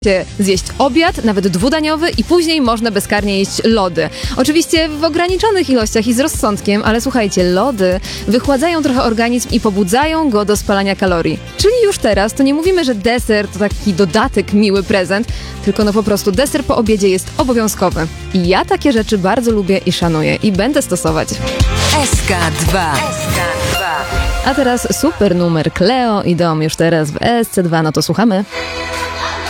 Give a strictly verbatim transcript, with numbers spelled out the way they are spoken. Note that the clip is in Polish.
zjeść obiad, nawet dwudaniowy i później można bezkarnie jeść lody. Oczywiście w ograniczonych ilościach i z rozsądkiem, ale słuchajcie, lody wychładzają trochę organizm i pobudzają go do spalania kalorii. Czyli już teraz to nie mówimy, że deser to taki dodatek, miły prezent, tylko no po prostu deser po obiedzie jest obowiązkowy. I ja takie rzeczy bardzo lubię i szanuję i będę stosować. S K dwa. A teraz super numer Cleo i Dom już teraz w S C dwa, no to słuchamy.